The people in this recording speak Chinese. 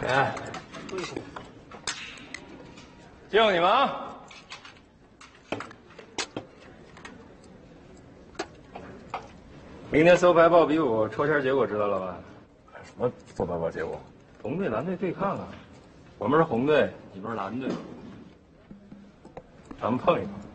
哎，敬你们啊！明天搜排报比武抽签结果知道了吧？ 什么搜排报结果？ 红队蓝队对抗啊！我们是红队，你们是蓝队，咱们碰一碰。